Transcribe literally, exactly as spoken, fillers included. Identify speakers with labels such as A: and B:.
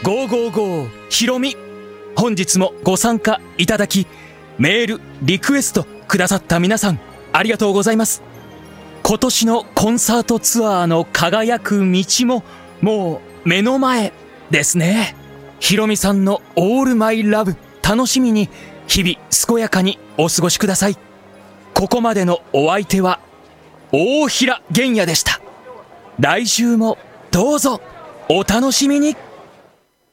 A: ゴーゴーゴーひろみ、本日もご参加いただき、メールリクエストくださった皆さんありがとうございます。今年のコンサートツアーの輝く道ももう目の前ですね。ひろみさんのオールマイラブ、楽しみに日々健やかにお過ごしください。ここまでのお相手は大平玄也でした。来週もどうぞお楽しみに。